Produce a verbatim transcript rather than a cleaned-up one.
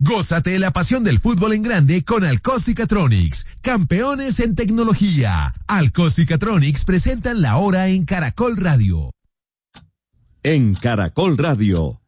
Gózate la pasión del fútbol en grande con Alcos y Catronics, campeones en tecnología. Alcos y Catronics presentan la hora en Caracol Radio. En Caracol Radio,